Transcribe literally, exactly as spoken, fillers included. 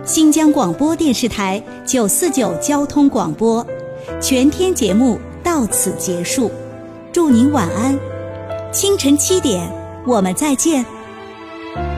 新疆广播电视台九四九交通广播，全天节目到此结束，祝您晚安。清晨七点，我们再见。